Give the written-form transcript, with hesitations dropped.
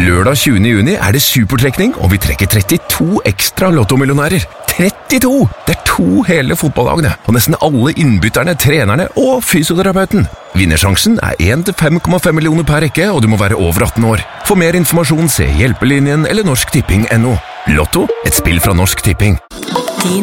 Lørdag 20. juni det supertrekning, og vi trekker 32 ekstra lottomillionærer. 32! Det 2 hele fotballagene, og nesten alle innbytterne, trenerne og fysioterapeuten. Vinnersjansen 1 til 5,5 millioner per rekke, og du må være over 18 år. For mer informasjon se Hjelpelinjen eller norsktipping.no. Lotto, et spill fra Norsk Tipping.